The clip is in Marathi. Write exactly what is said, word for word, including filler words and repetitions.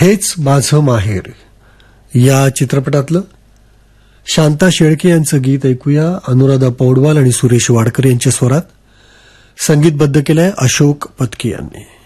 हेच माझं माहेर या चित्रपटातलं शांता शेळके यांचं गीत ऐकूया. अनुराधा पौडवाल आणि सुरेश वाडकर यांच्या स्वरात संगीतबद्ध केलंय अशोक पत्की यांनी.